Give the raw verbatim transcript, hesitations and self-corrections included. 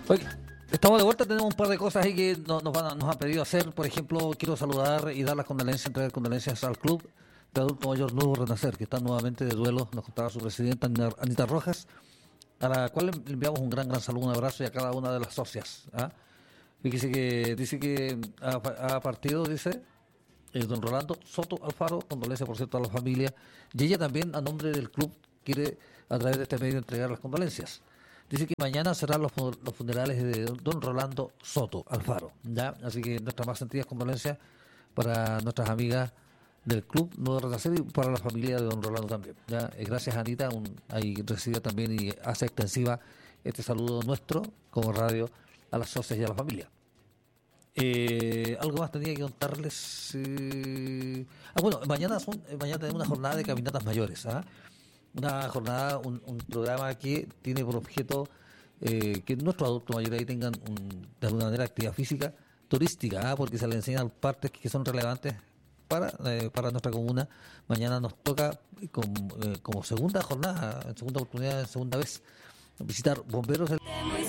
Oye, estamos de vuelta, tenemos un par de cosas ahí que no- nos, van a- nos han pedido hacer. Por ejemplo, quiero saludar y dar las condolencias, entregar condolencias al club de adulto mayor Nuevo Renacer, que está nuevamente de duelo, nos contaba su presidenta Anita Anita Rojas, a la cual le enviamos un gran, gran saludo, un abrazo y a cada una de las socias. ¿Ah? Fíjese que dice que ha, ha partido, dice, eh, don Rolando Soto Alfaro, condolencias por cierto a la familia, y ella también a nombre del club quiere a través de este medio entregar las condolencias. Dice que mañana serán los, fu- los funerales de don Rolando Soto Alfaro, ¿ya? Así que nuestras más sentidas condolencias para nuestras amigas del club Nuevo Renacer y para la familia de don Rolando también, ¿ya? Eh, gracias Anita, un, ahí recibe también y hace extensiva este saludo nuestro como radio a las socias y a la familia. Eh, algo más tenía que contarles. eh. Ah, bueno, mañana son, eh, mañana tenemos una jornada de caminatas mayores. ¿Ah? Una jornada, un, un programa que tiene por objeto eh, que nuestros adultos mayores ahí tengan un- de alguna manera actividad física turística, ¿ah? Porque se les enseñan partes que son relevantes para, eh, para nuestra comuna. Mañana nos toca eh, como, eh, como segunda jornada, segunda oportunidad, segunda vez, visitar bomberos.